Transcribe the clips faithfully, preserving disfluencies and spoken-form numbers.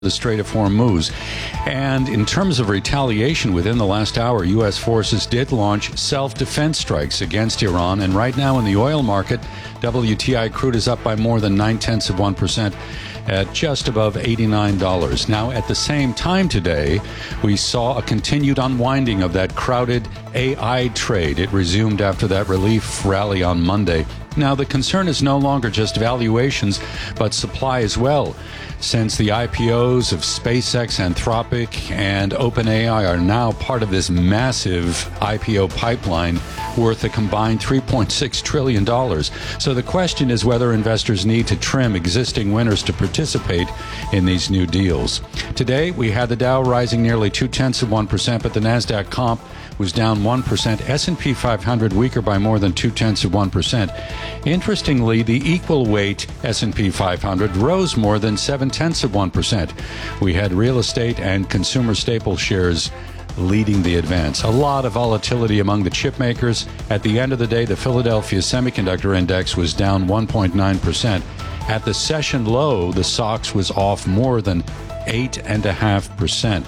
the Strait of Hormuz. And in terms of retaliation, within the last hour, U S forces did launch self-defense strikes against Iran. And right now in the oil market, W T I crude is up by more than nine-tenths of one percent at just above eighty-nine dollars. Now, at the same time today, we saw a continued unwinding of that crowded A I trade. It resumed after that relief rally on Monday. Now, the concern is no longer just valuations, but supply as well, since the I P Os of SpaceX, Anthropic, and OpenAI are now part of this massive I P O pipeline worth a combined three point six trillion dollars. So the question is whether investors need to trim existing winners to participate in these new deals. Today, we had the Dow rising nearly two-tenths of one percent, but the NASDAQ comp was down one percent. S and P five hundred weaker by more than two-tenths of one percent. Interestingly, the equal weight S and P five hundred rose more than seven-tenths of one percent. We had real estate and consumer staple shares leading the advance. A lot of volatility among the chip makers. At the end of the day, the Philadelphia Semiconductor Index was down one point nine percent. At the session low, the S O X was off more than eight point five percent.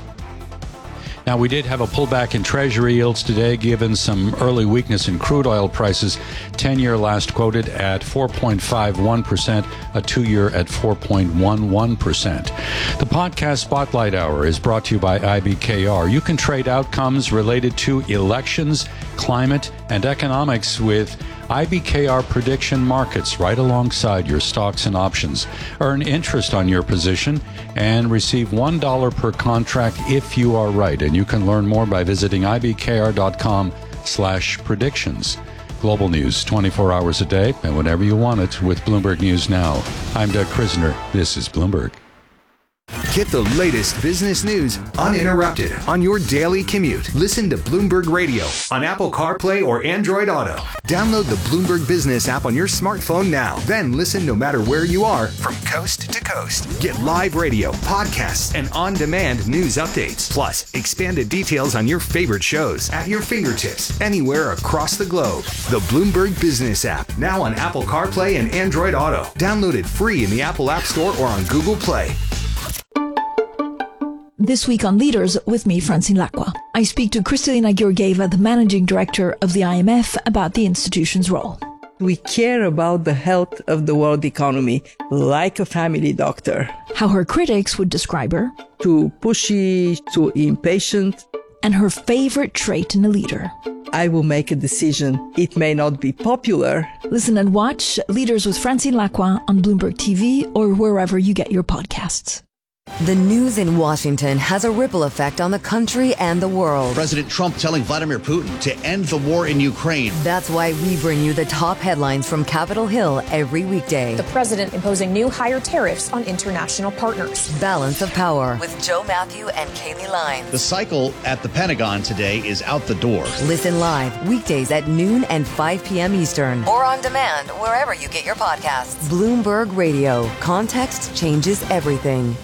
Now, we did have a pullback in Treasury yields today, given some early weakness in crude oil prices. ten-year last quoted at four point five one percent, a two-year at four point one one percent. The podcast Spotlight Hour is brought to you by I B K R. You can trade outcomes related to elections, climate, and economics with I B K R prediction markets right alongside your stocks and options. Earn interest on your position and receive one dollar per contract if you are right. And you can learn more by visiting ibkr.com slash predictions. Global news twenty-four hours a day and whenever you want it with Bloomberg News Now. I'm Doug Krisner. This is Bloomberg. Get the latest business news uninterrupted on your daily commute. Listen to Bloomberg Radio on Apple CarPlay or Android Auto. Download the Bloomberg Business app on your smartphone now. Then listen no matter where you are from coast to coast. Get live radio, podcasts, and on-demand news updates. Plus, expanded details on your favorite shows at your fingertips anywhere across the globe. The Bloomberg Business app, now on Apple CarPlay and Android Auto. Download it free in the Apple App Store or on Google Play. This week on Leaders, with me, Francine Lacqua. I speak to Kristalina Georgieva, the managing director of the I M F, about the institution's role. We care about the health of the world economy like a family doctor. How her critics would describe her. Too pushy, too impatient. And her favorite trait in a leader. I will make a decision. It may not be popular. Listen and watch Leaders with Francine Lacqua on Bloomberg T V or wherever you get your podcasts. The news in Washington has a ripple effect on the country and the world. President Trump telling Vladimir Putin to end the war in Ukraine. That's why we bring you the top headlines from Capitol Hill every weekday. The president imposing new higher tariffs on international partners. Balance of Power with Joe Matthew and Kaylee Lyons. The cycle at the Pentagon today is out the door. Listen live weekdays at noon and five p.m. Eastern. Or on demand wherever you get your podcasts. Bloomberg Radio. Context changes everything.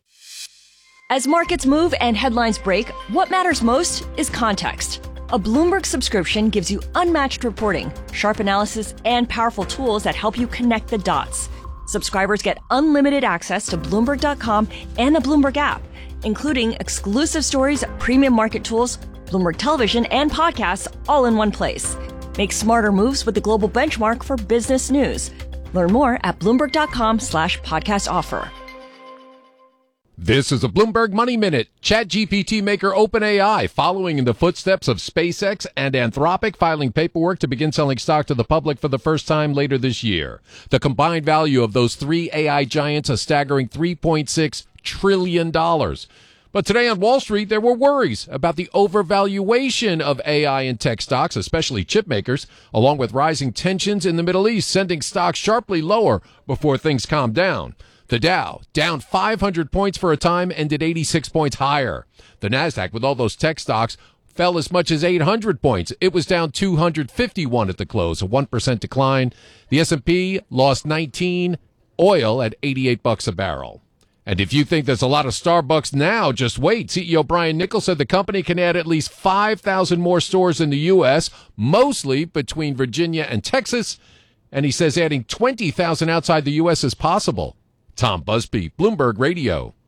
As markets move and headlines break, what matters most is context. A Bloomberg subscription gives you unmatched reporting, sharp analysis, and powerful tools that help you connect the dots. Subscribers get unlimited access to Bloomberg dot com and the Bloomberg app, including exclusive stories, premium market tools, Bloomberg Television, and podcasts all in one place. Make smarter moves with the global benchmark for business news. Learn more at Bloomberg dot com slash podcast offer. This is a Bloomberg Money Minute. ChatGPT maker OpenAI, following in the footsteps of SpaceX and Anthropic, filing paperwork to begin selling stock to the public for the first time later this year. The combined value of those three A I giants a staggering three point six trillion dollars. But today on Wall Street, there were worries about the overvaluation of A I and tech stocks, especially chip makers, along with rising tensions in the Middle East, sending stocks sharply lower before things calmed down. The Dow, down five hundred points for a time, ended eighty-six points higher. The NASDAQ, with all those tech stocks, fell as much as eight hundred points. It was down two hundred fifty-one at the close, a one percent decline. The S and P lost nineteen, oil at eighty-eight bucks a barrel. And if you think there's a lot of Starbucks now, just wait. C E O Brian Niccol said the company can add at least five thousand more stores in the U S, mostly between Virginia and Texas. And he says adding twenty thousand outside the U S is possible. Tom Busby, Bloomberg Radio.